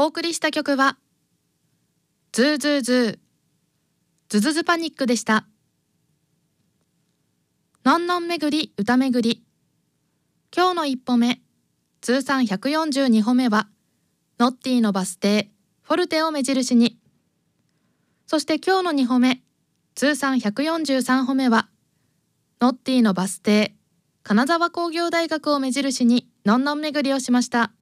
お送りした曲はズーズーズーズズズパニックでした。のんのん巡り歌巡り、今日の一歩目、通算142歩目はノッティのバス停フォルテを目印に。そして今日の2歩目、通算143歩目はノッティのバス停金沢工業大学を目印にのんのん巡りをしました。